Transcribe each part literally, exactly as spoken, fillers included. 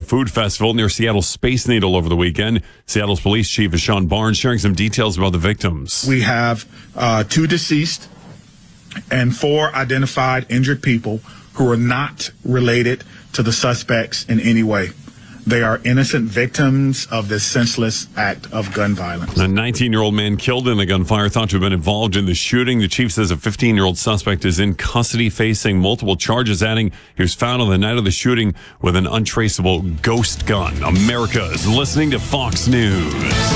Food Festival near Seattle's Space Needle over the weekend. Seattle's Police Chief is Sean Barnes sharing some details about the victims. We have uh, two deceased and four identified injured people who are not related to the suspects in any way. They are innocent victims of this senseless act of gun violence. A nineteen-year-old man killed in the gunfire thought to have been involved in the shooting. The chief says a fifteen-year-old suspect is in custody facing multiple charges, adding he was found on the night of the shooting with an untraceable ghost gun. America is listening to Fox News.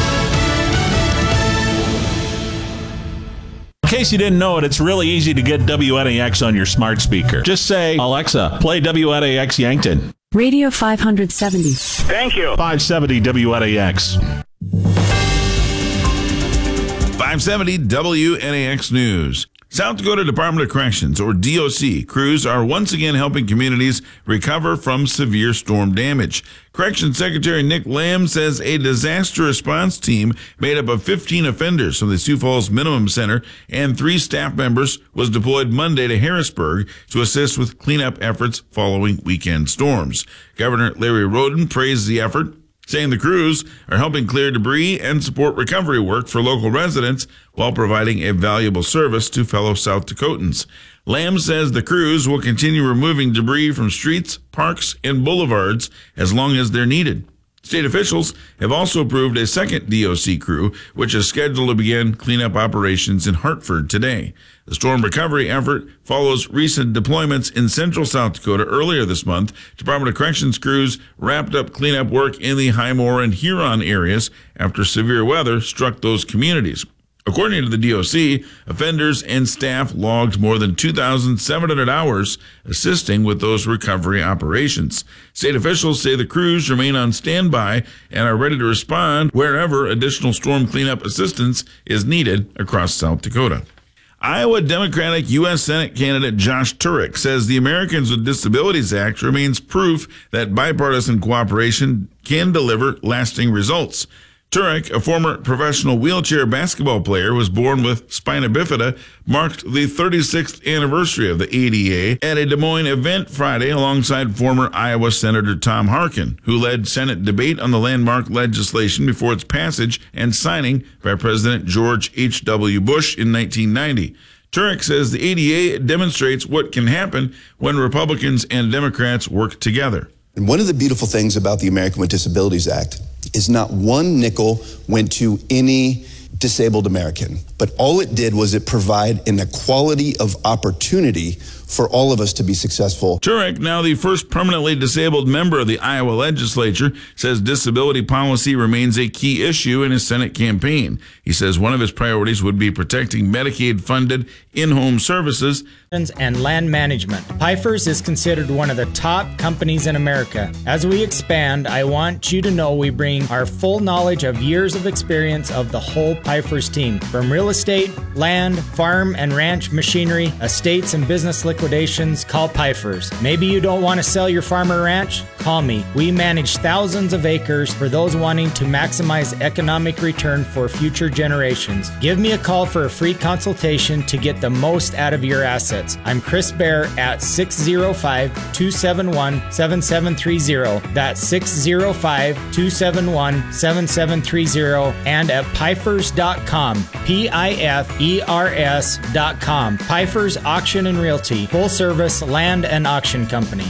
In case you didn't know it, it's really easy to get W N A X on your smart speaker. Just say, Alexa, play W N A X Yankton. Radio five seventy. Thank you. five seventy W N A X. five seventy W N A X News. South Dakota Department of Corrections, or D O C, crews are once again helping communities recover from severe storm damage. Corrections Secretary Nick Lamb says a disaster response team made up of fifteen offenders from the Sioux Falls Minimum Center and three staff members was deployed Monday to Harrisburg to assist with cleanup efforts following weekend storms. Governor Larry Roden praised the effort, saying the crews are helping clear debris and support recovery work for local residents while providing a valuable service to fellow South Dakotans. Lamb says the crews will continue removing debris from streets, parks, and boulevards as long as they're needed. State officials have also approved a second D O C crew, which is scheduled to begin cleanup operations in Hartford today. The storm recovery effort follows recent deployments in central South Dakota earlier this month. Department of Corrections crews wrapped up cleanup work in the Highmore and Huron areas after severe weather struck those communities. According to the D O C, offenders and staff logged more than two thousand seven hundred hours assisting with those recovery operations. State officials say the crews remain on standby and are ready to respond wherever additional storm cleanup assistance is needed across South Dakota. Iowa Democratic U S Senate candidate Josh Turek says the Americans with Disabilities Act remains proof that bipartisan cooperation can deliver lasting results. Turek, a former professional wheelchair basketball player, was born with spina bifida, marked the thirty-sixth anniversary of the A D A at a Des Moines event Friday alongside former Iowa Senator Tom Harkin, who led Senate debate on the landmark legislation before its passage and signing by President George H W. Bush in nineteen ninety. Turek says the A D A demonstrates what can happen when Republicans and Democrats work together. And one of the beautiful things about the American with Disabilities Act is not one nickel went to any disabled American, but all it did was it provide an equality of opportunity for all of us to be successful. Turek, now the first permanently disabled member of the Iowa legislature, says disability policy remains a key issue in his Senate campaign. He says one of his priorities would be protecting Medicaid-funded in-home services and land management. Pfeiffer's is considered one of the top companies in America. As we expand, I want you to know we bring our full knowledge of years of experience of the whole Pfeiffer's team. From real estate, land, farm and ranch machinery, estates and business liquidations, call Pfeiffer's. Maybe you don't want to sell your farm or ranch? Call me. We manage thousands of acres for those wanting to maximize economic return for future generations. Give me a call for a free consultation to get the most out of your assets. I'm Chris Bear at six oh five, two seven one, seven seven three oh. That's six oh five, two seven one, seven seven three oh and at Pfeiffer's dot com. P I F E R S dot com. Pfeiffer's Auction and Realty, full service land and auction company.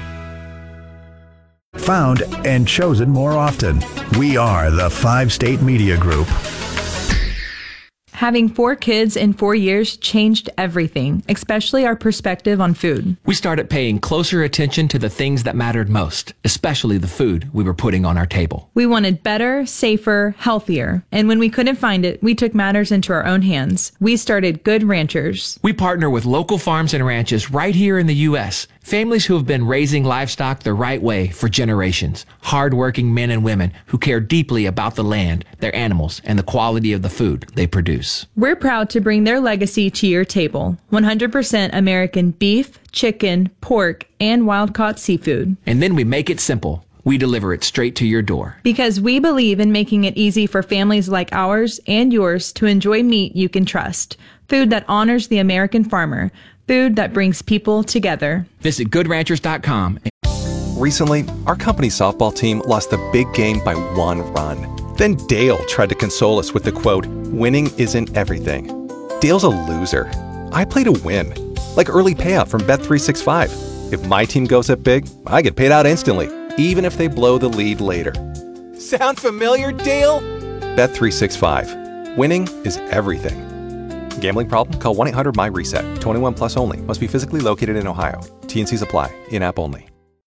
Found and chosen more often. We are the Five State Media Group. Having four kids in four years changed everything, especially our perspective on food. We started paying closer attention to the things that mattered most, especially the food we were putting on our table. We wanted better, safer, healthier. And when we couldn't find it, we took matters into our own hands. We started Good Ranchers. We partner with local farms and ranches right here in the U S, families who have been raising livestock the right way for generations. Hardworking men and women who care deeply about the land, their animals, and the quality of the food they produce. We're proud to bring their legacy to your table. one hundred percent American beef, chicken, pork, and wild-caught seafood. And then we make it simple. We deliver it straight to your door. Because we believe in making it easy for families like ours and yours to enjoy meat you can trust. Food that honors the American farmer. Food that brings people together. Visit good ranchers dot com. Recently, our company softball team lost the big game by one run. Then Dale tried to console us with the quote, "Winning isn't everything." Dale's a loser. I play to win. Like early payout from Bet three sixty-five. If my team goes up big, I get paid out instantly, even if they blow the lead later. Sound familiar, Dale? Bet three sixty-five. Winning is everything. Gambling problem? Call one eight hundred M Y RESET. twenty-one plus only. Must be physically located in Ohio. T and Cs apply. In-app only.